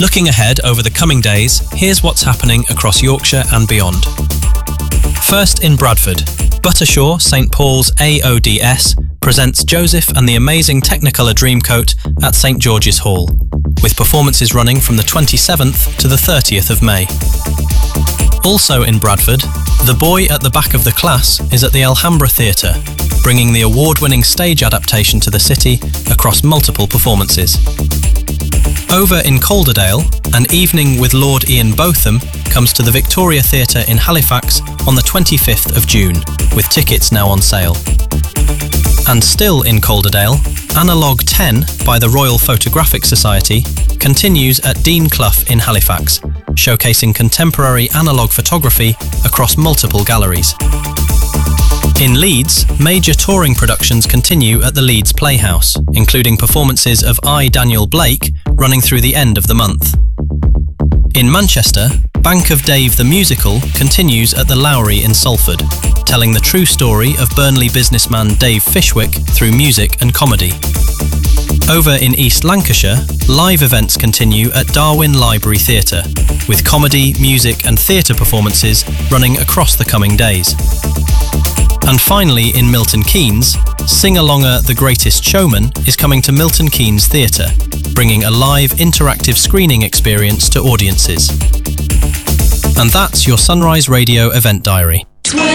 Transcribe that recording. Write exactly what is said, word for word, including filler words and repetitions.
Looking ahead over the coming days, here's what's happening across Yorkshire and beyond. First in Bradford, Buttershaw St Paul's A O D S presents Joseph and the Amazing Technicolor Dreamcoat at St George's Hall, with performances running from the twenty-seventh to the thirtieth of May. Also in Bradford, The Boy at the Back of the Class is at the Alhambra Theatre, bringing the award-winning stage adaptation to the city across multiple performances. Over in Calderdale, An Evening with Lord Ian Botham comes to the Victoria Theatre in Halifax on the twenty-fifth of June, with tickets now on sale. And still in Calderdale, Analogue ten by the Royal Photographic Society continues at Dean Clough in Halifax, showcasing contemporary analogue photography across multiple galleries. In Leeds, major touring productions continue at the Leeds Playhouse, including performances of I, Daniel Blake, running through the end of the month. In Manchester, Bank of Dave the Musical continues at the Lowry in Salford, telling the true story of Burnley businessman Dave Fishwick through music and comedy. Over in East Lancashire, live events continue at Darwin Library Theatre, with comedy, music and theatre performances running across the coming days. And finally in Milton Keynes, Sing-Alonger The Greatest Showman is coming to Milton Keynes Theatre, bringing a live interactive screening experience to audiences. And that's your Sunrise Radio event diary.